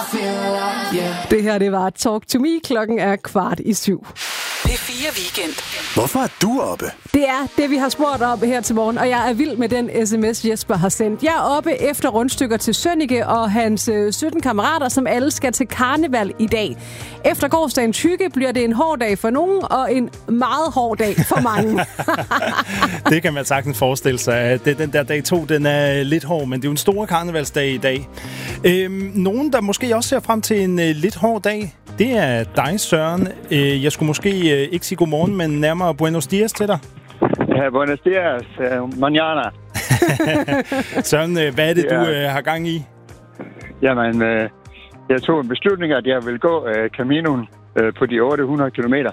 Det her, det var Talk to Me. Klokken er 6:15. P4 Weekend. Hvorfor er du oppe? Det er det, vi har spurgt om her til morgen, og jeg er vild med den sms, Jesper har sendt. Jeg er oppe efter rundstykker til Sønneke og hans 17 kammerater, som alle skal til karneval i dag. Efter gårsdagens hygge bliver det en hård dag for nogen, og en meget hård dag for mange. Det kan man sagtens forestille sig. At den der dag 2, den er lidt hård, men det er jo en stor karnevalsdag i dag. Nogen, der måske også ser frem til en lidt hård dag, det er dig, Søren. Jeg skulle måske ikke sige godmorgen, men nærmere buenos dias til dig. Ja, buenos dias. Mañana. Søren, hvad er det, du har gang i? Jamen, jeg tog en beslutning, at jeg vil gå Caminoen på de 800 kilometer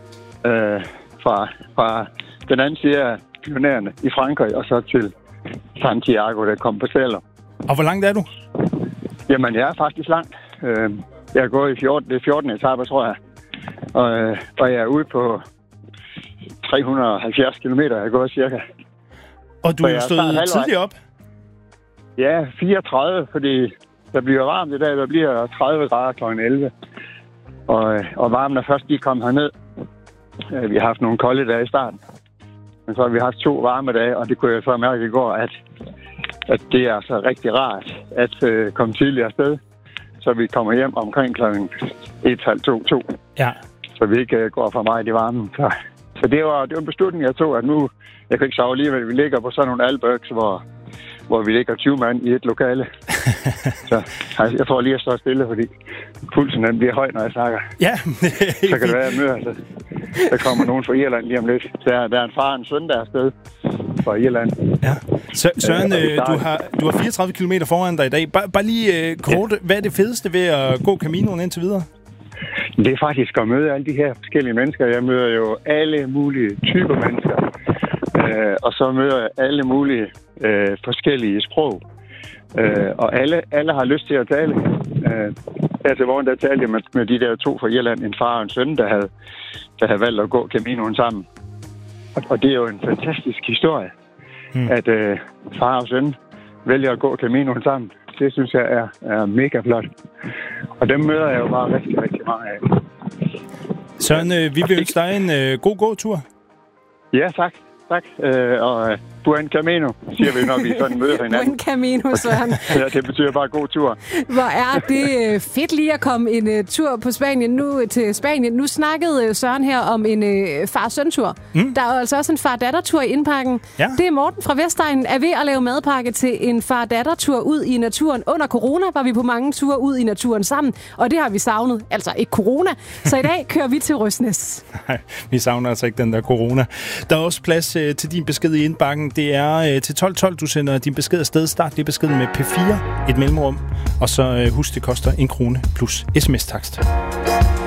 fra den anden side af Pyrenæerne i Frankrig og så til Santiago, der kom på Sello. Og hvor langt er du? Jamen, jeg er faktisk langt. Jeg er gået i 14 etaper, tror jeg. Og jeg er ude på 370 kilometer, jeg er gået cirka. Og du er jo stået tidligt op? Ja, 34, fordi der bliver varmt i dag. Der bliver 30 grader kl. 11. Og varmen er først lige kommet herned. Vi har haft nogle kolde dage i starten. Men så har vi haft 2 varme dage, og det kunne jeg så mærke i går, at det er så rigtig rart at komme tidligere afsted. Så vi kommer hjem omkring klokken 1:30-2. Ja. Så vi ikke går for meget i varmen. Så det var en beslutning, jeg tog, at nu... Jeg kan ikke sove alligevel. Vi ligger på sådan nogle albergs, hvor vi ligger 20 mand i et lokale. Så jeg tror lige at stå stille, fordi pulsen den bliver høj, når jeg snakker. Ja. Så kan det være, at jeg møder. Så der kommer nogen fra Irland lige om lidt. Der er en far og en søn, der er afsted fra Irland. Ja. Søren, du har 34 kilometer foran dig i dag. Bare lige kort, hvad er det fedeste ved at gå Caminoen indtil videre? Det er faktisk at møde alle de her forskellige mennesker. Jeg møder jo alle mulige typer mennesker. Og så møder jeg alle mulige forskellige sprog. Og alle har lyst til at tale. Her til morgen, der talte jeg med de der 2 fra Irland, en far og en søn, der havde valgt at gå Caminoen sammen. Og det er jo en fantastisk historie, at far og søn vælger at gå Caminoen sammen. Det synes jeg er mega flot. Og dem møder jeg jo bare rigtig, rigtig mange af. Søren, vi vil ønske dig en god gåtur. Ja, tak. Tak. Og buen camino, siger vi, når vi sådan møder hinanden. Buen camino, Søren. Ja, det betyder bare god tur. Hvor er det fedt lige at komme en tur på Spanien. Nu snakkede Søren her om en far-søn-tur. Der er altså også en far-datter-tur i indpakken. Ja. Det er Morten fra Vestegnen er ved at lave madpakke til en far-datter-tur ud i naturen. Under corona var vi på mange ture ud i naturen sammen, og det har vi savnet. Altså ikke corona. Så i dag kører vi til Røsnæs. Nej, vi savner altså ikke den der corona. Der er også plads til din besked i indbakken. Det er til 12.12, du sender din besked afsted. Start lige beskeden med P4, et mellemrum. Og så husk, det koster 1 krone plus sms-takst.